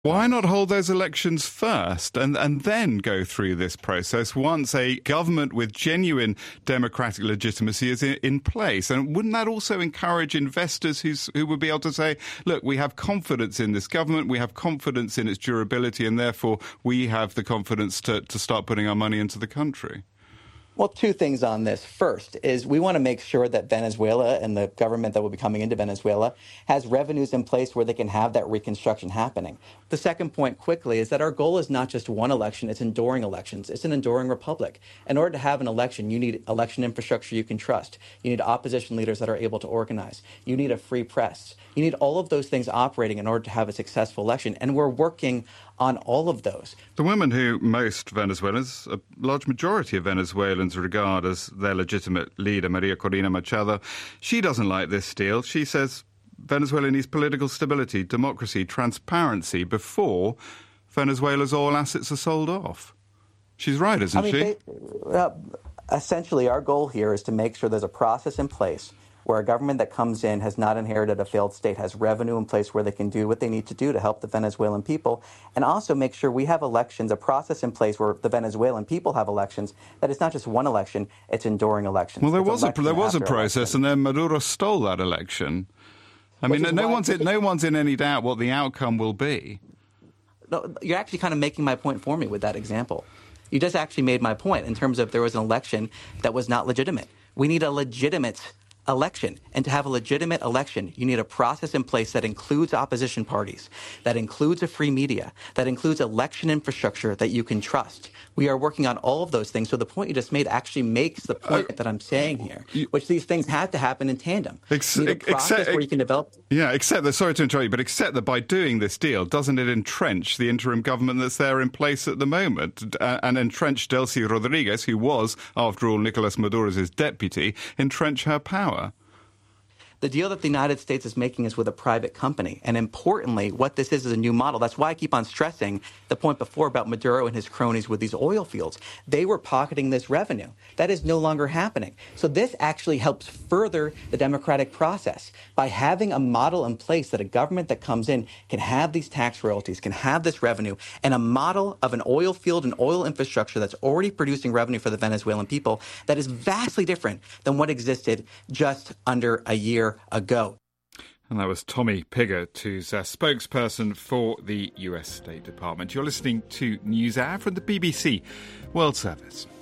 Why not hold those elections first and then go through this process once a government with genuine democratic legitimacy is in place? And wouldn't that also encourage investors who would be able to say, look, we have confidence in this government, we have confidence in its durability, and therefore we have the confidence to start putting our money into the country? Well, two things on this. First is we want to make sure that Venezuela and the government that will be coming into Venezuela has revenues in place where they can have that reconstruction happening. The second point quickly is that our goal is not just one election, it's enduring elections. It's an enduring republic. In order to have an election, you need election infrastructure you can trust. You need opposition leaders that are able to organize. You need a free press. You need all of those things operating in order to have a successful election. And we're working on all of those. The woman who most Venezuelans, a large majority of Venezuelans, regard as their legitimate leader, Maria Corina Machado, she doesn't like this deal. She says Venezuela needs political stability, democracy, transparency before Venezuela's oil assets are sold off. She's right, isn't she? Essentially, our goal here is to make sure there's a process in place where a government that comes in has not inherited a failed state, has revenue in place where they can do what they need to do to help the Venezuelan people, and also make sure we have elections, a process in place where the Venezuelan people have elections, that it's not just one election, it's enduring elections. Well, there was a process, and then Maduro stole that election. I mean, no one's in any doubt what the outcome will be. No, you're actually kind of making my point for me with that example. You just actually made my point in terms of there was an election that was not legitimate. We need a legitimate election. And to have a legitimate election, you need a process in place that includes opposition parties, that includes a free media, that includes election infrastructure that you can trust. We are working on all of those things. So the point you just made actually makes the point that I'm saying here, which these things have to happen in tandem. You need a process where you can develop. Yeah, except that, sorry to interrupt you, but except that by doing this deal, doesn't it entrench the interim government that's there in place at the moment and entrench Delcy Rodriguez, who was, after all, Nicolas Maduro's deputy, entrench her power? The deal that the United States is making is with a private company. And importantly, what this is a new model. That's why I keep on stressing the point before about Maduro and his cronies with these oil fields. They were pocketing this revenue. That is no longer happening. So this actually helps further the democratic process by having a model in place that a government that comes in can have these tax royalties, can have this revenue, and a model of an oil field and oil infrastructure that's already producing revenue for the Venezuelan people that is vastly different than what existed just under a year ago. And that was Tommy Pigott, who's a spokesperson for the US State Department. You're listening to NewsHour from the BBC World Service.